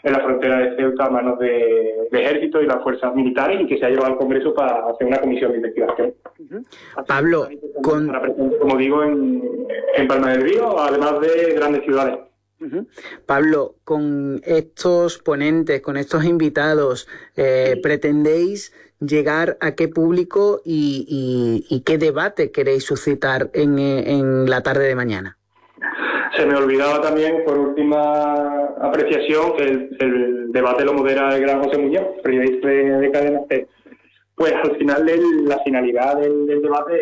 en la frontera de Ceuta a manos de ejército y las fuerzas militares, y que se ha llevado al Congreso para hacer una comisión de investigación. Pablo, como digo, en Palma del Río, además de grandes ciudades. Pablo, con estos ponentes, con estos invitados, ¿pretendéis llegar a qué público y qué debate queréis suscitar en la tarde de mañana? Se me olvidaba también, por última apreciación, que el debate lo modera el gran José Muñoz, periodista de Cadena C. Pues al final la finalidad del debate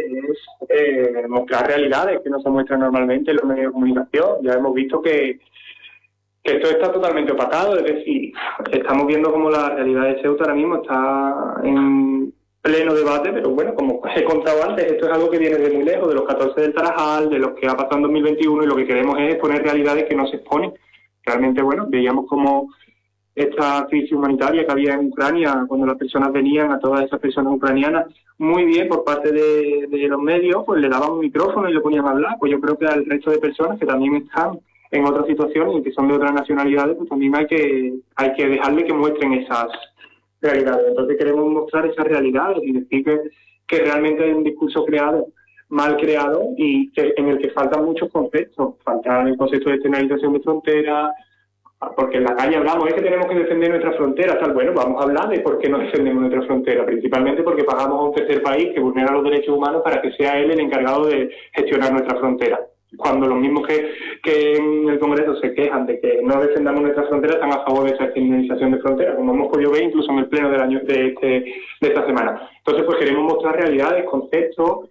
es mostrar realidades que no se muestran normalmente en los medios de comunicación. Ya hemos visto que esto está totalmente opacado, es decir, estamos viendo cómo la realidad de Ceuta ahora mismo está en pleno debate, pero bueno, como he contado antes, esto es algo que viene de muy lejos, de los 14 del Tarajal, de los que ha pasado en 2021, y lo que queremos es exponer realidades que no se exponen. Realmente, bueno, veíamos como esta crisis humanitaria que había en Ucrania, cuando las personas venían, a todas esas personas ucranianas, muy bien por parte de los medios, pues le daban un micrófono y le ponían a hablar. Pues yo creo que al resto de personas que también están en otras situaciones y que son de otras nacionalidades, pues también hay que dejarle que muestren esas realidades. Entonces queremos mostrar esas realidades y decir que realmente hay un discurso creado, mal creado, y en el que faltan muchos conceptos. Falta el concepto de externalización de fronteras, porque en la calle hablamos, es que tenemos que defender nuestra frontera, tal. Bueno, vamos a hablar de por qué no defendemos nuestra frontera, principalmente porque pagamos a un tercer país que vulnera los derechos humanos para que sea él el encargado de gestionar nuestra frontera. Cuando los mismos que en el Congreso se quejan de que no defendamos nuestra frontera están a favor de esa externalización de fronteras, como hemos podido ver incluso en el pleno del año de esta semana. Entonces, pues queremos mostrar realidades, conceptos,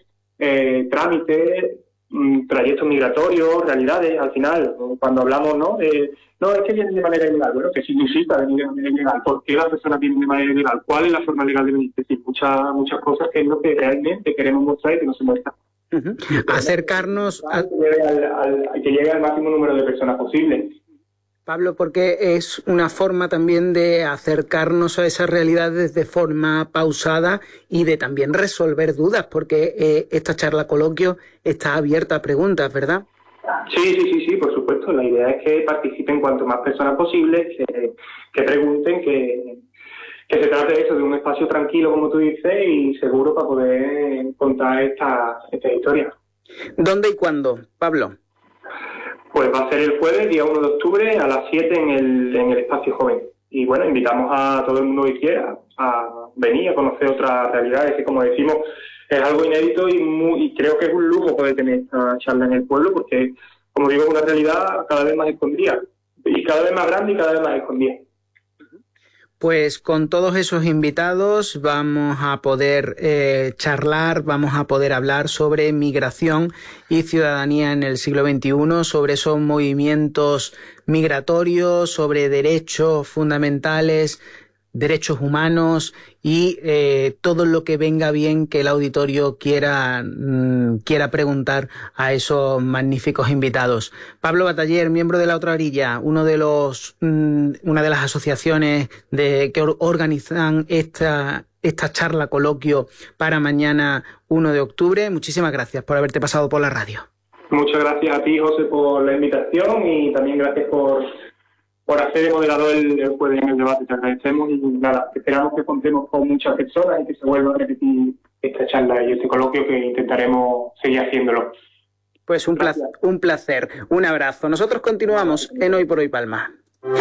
trámites, trayectos migratorios, realidades. Al final, cuando hablamos, no, es que vienen de manera ilegal. Bueno, ¿qué significa venir de manera ilegal? ¿Por qué las personas vienen de manera ilegal? ¿Cuál es la forma legal de venir? Es decir, muchas cosas que es lo que realmente queremos mostrar y que no se muestra. Acercarnos que llegue al máximo número de personas posible. Pablo, porque es una forma también de acercarnos a esas realidades de forma pausada y de también resolver dudas, porque esta charla coloquio está abierta a preguntas, ¿verdad? Sí, por supuesto. La idea es que participen cuanto más personas posible, que pregunten, que se trate de eso, de un espacio tranquilo, como tú dices, y seguro para poder contar esta historia. ¿Dónde y cuándo, Pablo? Pues va a ser el jueves, día 1 de octubre, a las 7 en el Espacio Joven. Y bueno, invitamos a todo el mundo que quiera a venir a conocer otras realidades, que como decimos, es algo inédito y creo que es un lujo poder tener esta charla en el pueblo, porque, como digo, es una realidad cada vez más escondida, y cada vez más grande y cada vez más escondida. Pues con todos esos invitados vamos a poder charlar, vamos a poder hablar sobre migración y ciudadanía en el siglo XXI, sobre esos movimientos migratorios, sobre derechos fundamentales, derechos humanos y todo lo que venga bien que el auditorio quiera preguntar a esos magníficos invitados. Pablo Bataller, miembro de La Otra Orilla, una de las asociaciones que organizan esta charla coloquio para mañana 1 de octubre. Muchísimas gracias por haberte pasado por la radio. Muchas gracias a ti, José, por la invitación, y también gracias por hacer de moderador el jueves en el debate. Te agradecemos y nada, esperamos que contemos con muchas personas y que se vuelva a repetir esta charla y este coloquio, que intentaremos seguir haciéndolo. Pues un placer. Un abrazo. Nosotros continuamos en Hoy por Hoy Palma.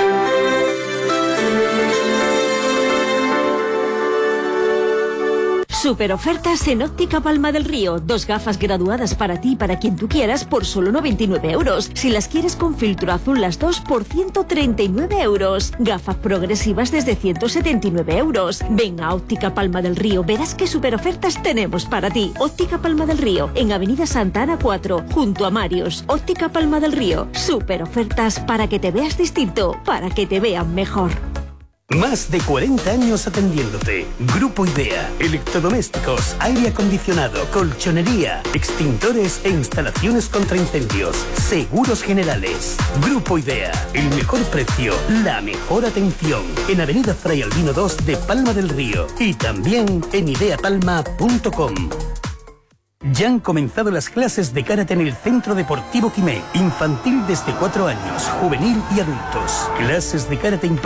Super ofertas en Óptica Palma del Río. 2 gafas graduadas para ti y para quien tú quieras por solo 99 euros. Si las quieres con filtro azul las 2 por 139 euros. Gafas progresivas desde 179 euros. Ven a Óptica Palma del Río. Verás qué super ofertas tenemos para ti. Óptica Palma del Río, en Avenida Santa Ana 4, junto a Marios. Óptica Palma del Río. Super ofertas para que te veas distinto, para que te vean mejor. Más de 40 años atendiéndote. Grupo Idea. Electrodomésticos, aire acondicionado, colchonería, extintores e instalaciones contra incendios. Seguros generales. Grupo Idea. El mejor precio, la mejor atención. En Avenida Fray Albino 2 de Palma del Río. Y también en ideapalma.com. Ya han comenzado las clases de karate en el Centro Deportivo Quimé. Infantil desde 4 años, juvenil y adultos. Clases de karate